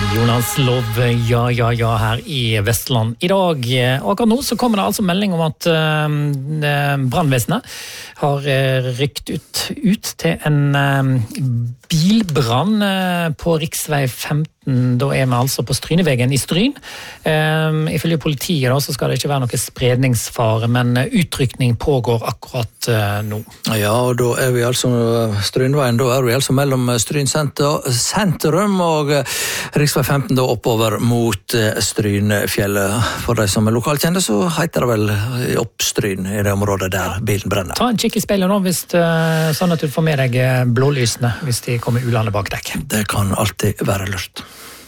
Jonas Lov, ja her i Vestland i dag. Akkurat nå så kommer det altså melding om at brannvesenet har rykt ut til en bilbrann på riksvei 15. Da vi altså på Strynevegen i Stryn. Ifølge politiet da, så skal det ikke være noe spredningsfare, men utrykning pågår akkurat nå. Ja, og da vi altså Strynveien, da vi altså mellom Stryn sentrum og riksvei 15 da oppover mot Strynfjellet. For de som lokalkjente så heter det vel Oppstryn i det området der bilen brenner. Ta en kikk i speilet nå, hvis, sånn at du får med deg blålysene hvis de kommer ulande bak deg. Det kan alltid være lurt.